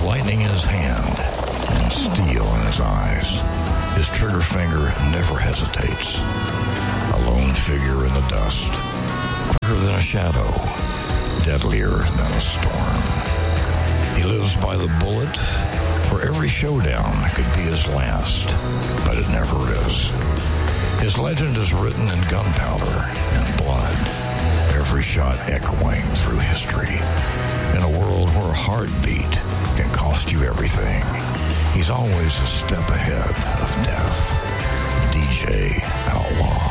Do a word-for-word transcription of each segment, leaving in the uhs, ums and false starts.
lightning in his hand and steel in his eyes. His trigger finger never hesitates. A lone figure in the dust, quicker than a shadow, deadlier than a storm. He lives by the bullet, where every showdown could be his last, but it never is. His legend is written in gunpowder and blood, every shot echoing through history. In a world where a heartbeat can cost you everything, he's always a step ahead of death. D J Outlaw.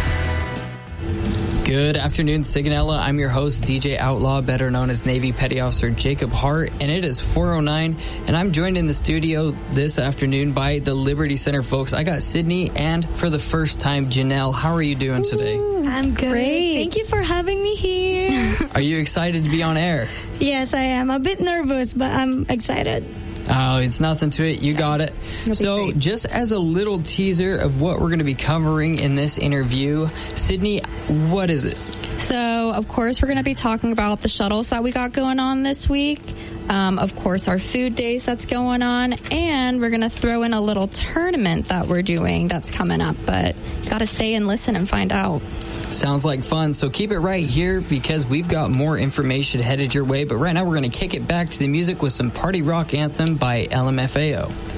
Good afternoon, Sigonella. I'm your host, D J Outlaw, better known as Navy Petty Officer Jacob Hart, and it is four oh nine, and I'm joined in the studio this afternoon by the Liberty Center folks. I got Sydney, and for the first time, Janelle. How are you doing today? Ooh, I'm good. Great. Thank you for having me here. Are you excited to be on air? Yes, I am. A bit nervous, but I'm excited. Oh, it's nothing to it. You got it. So just as a little teaser of what we're going to be covering in this interview, Sydney, what is it? So, of course, we're going to be talking about the shuttles that we got going on this week. Um, of course, our food days that's going on. And we're going to throw in a little tournament that we're doing that's coming up. But you got to stay and listen and find out. Sounds like fun. So keep it right here because we've got more information headed your way. But right now we're going to kick it back to the music with some party rock anthem by L M F A O.